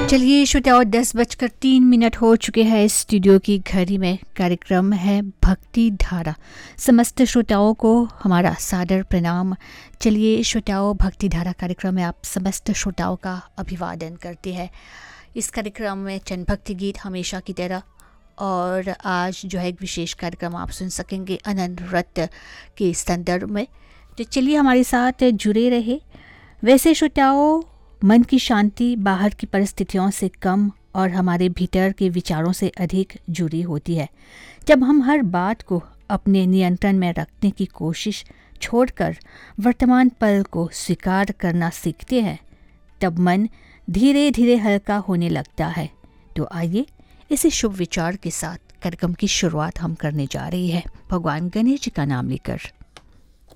चलिए श्रोताओं 10:03 हो चुके हैं स्टूडियो की घड़ी में। कार्यक्रम है भक्ति धारा। समस्त श्रोताओं को हमारा सादर प्रणाम। चलिए श्रोताओं, भक्ति धारा कार्यक्रम में आप समस्त श्रोताओं का अभिवादन करते हैं। इस कार्यक्रम में चंद भक्ति गीत हमेशा की तरह, और आज जो है एक विशेष कार्यक्रम आप सुन सकेंगे अनंत व्रत के संदर्भ में। तो चलिए हमारे साथ जुड़े रहे। वैसे श्रोताओं, मन की शांति बाहर की परिस्थितियों से कम और हमारे भीतर के विचारों से अधिक जुड़ी होती है। जब हम हर बात को अपने नियंत्रण में रखने की कोशिश छोड़कर वर्तमान पल को स्वीकार करना सीखते हैं, तब मन धीरे धीरे हल्का होने लगता है। तो आइए इसी शुभ विचार के साथ कार्यक्रम की शुरुआत हम करने जा रही है, भगवान गणेश जी का नाम लेकर।